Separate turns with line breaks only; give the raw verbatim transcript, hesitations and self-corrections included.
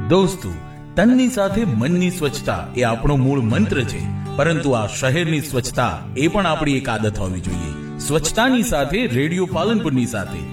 દોસ્તો, તનની સાથે મનની સ્વચ્છતા એ આપણો મૂળ મંત્ર છે, પરંતુ આ શહેરની સ્વચ્છતા એ પણ આપણી એક આદત હોવી જોઈએ. સ્વચ્છતાની સાથે રેડિયો પાલનપુરની સાથે